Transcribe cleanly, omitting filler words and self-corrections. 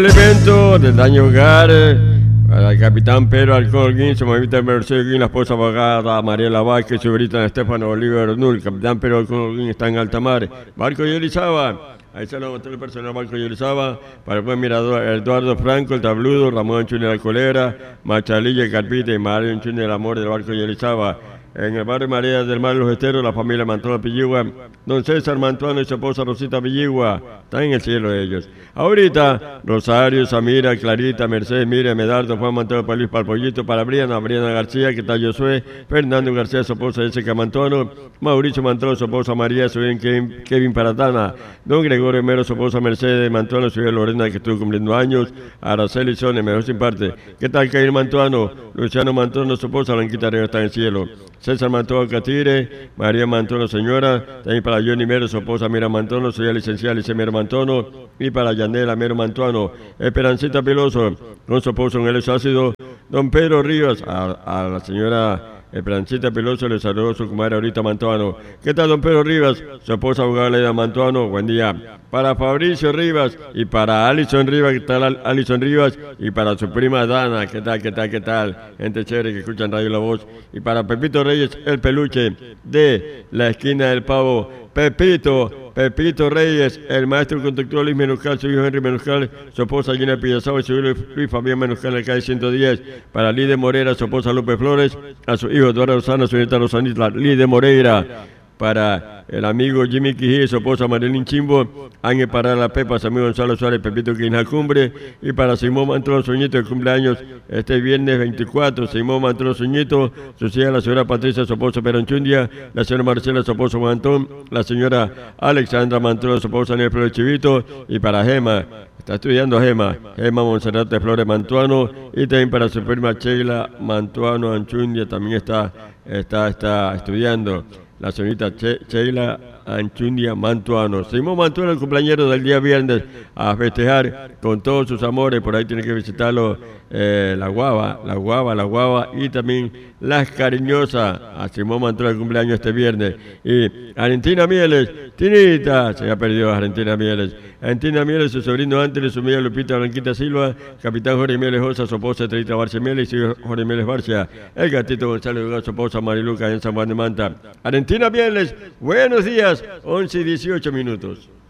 El evento del daño hogar para el capitán Pedro Alcolguín, su mamita Mercedes Guín, la esposa abogada Mariela Vázquez, su grita Estefano Bolívar Null. El capitán Pedro Alcolguín está en alta mar. Barco y Elizaba. Ahí se lo montó el personal Barco y Elizaba. Para el buen mirador Eduardo Franco, el tabludo, Ramón Chune de la Colera, Machalilla, Carpita y Mario Chune del Amor del Barco y Elizaba. En el barrio María del Mar Los Esteros, la familia Mantuano Pilligua, don César Mantuano y su esposa Rosita Pilligua, están en el cielo ellos. Ahorita, Rosario, Samira, Clarita, Mercedes, Miriam, Medardo, Juan Mantuano, para Luis, para el Pollito, para Briana García, que está Josué, Fernando García, su esposa Jessica Mantuano, Mauricio Mantuano, su esposa María, su bien Kevin Paratana, don Gregorio Mero, su esposa Mercedes Mantuano, su hija Lorena, que estuvo cumpliendo años, Araceli Sone, mejor sin parte. ¿Qué tal, Cair Mantuano? Luciano Mantuano, su esposa Blanquita Arena, está en el cielo. César Mantuano Catire, María Mantuano señora, también para Johnny Mero, su esposa Mira Mantuano, soy licenciada Lice Mero Mantuano, y para Yanela Mero Mantuano, Esperancita Peloso, con su esposo en el ácido, don Pedro Rivas, a la señora Esperancita Peloso le saludó su comadre ahorita Mantuano. ¿Qué tal, don Pedro Rivas? Su esposa abogada Leda Mantuano, buen día. Para Fabricio Rivas y para Alison Rivas, ¿qué tal Alison Rivas? Y para su prima Dana, ¿qué tal? Gente chévere que escuchan Radio La Voz. Y para Pepito Reyes, el peluche de la esquina del Pavo. Pepito Reyes, el maestro conductor Luis Menuscal, su hijo Henry Menuscal, su esposa Gina Pillazao y su hijo Luis Fabián Menuscal en la calle 110. Para Lide Moreira, su esposa Lupe Flores, a su hijo Eduardo Rosana, su nieta Rosanita Lide Moreira. Para el amigo Jimmy Quijí y su esposa Marilyn Chimbo, Ángel para la Pepa, su amigo Gonzalo Suárez, Pepito Quinal Cumbre, y para Simón Mantrón Suñito, de cumpleaños este viernes 24, Simón Mantrón Suñito, su hija la señora Patricia, su esposo Peronchundia, la señora Marcela, su esposo Mantón, la señora Alexandra Mantrón, su esposa Daniel Flores Chivito, y para Gema, está estudiando Gema Monserrate Flores Mantuano, y también para su prima Sheila Mantuano Anchundia, también está estudiando. La señorita Sheila Anchundia Mantuano. Simón Mantuano, el cumpleañero del día viernes, a festejar con todos sus amores. Por ahí tiene que visitarlo la guava, y también Las Cariñosas. A Simón Mantuano, el cumpleaños este viernes. Y Argentina Mieles, Tinita, se ha perdido Argentina Mieles. Argentina Mieles, su sobrino Antes, su amiga Lupita Blanquita Silva, capitán Jorge Mieles Osa, su esposa Trita Barcia Mieles y Jorge Mieles Barcia, el gatito Gonzalo, su esposa Mariluca en San Juan de Manta. Argentina Mieles, buenos días, 11 y 18 minutos.